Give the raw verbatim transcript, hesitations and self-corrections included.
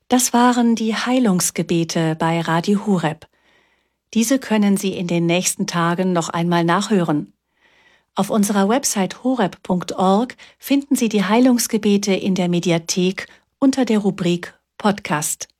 Das waren die Heilungsgebete bei Radio Horeb. Diese können Sie in den nächsten Tagen noch einmal nachhören. Auf unserer Website horeb punkt org finden Sie die Heilungsgebete in der Mediathek unter der Rubrik Podcast.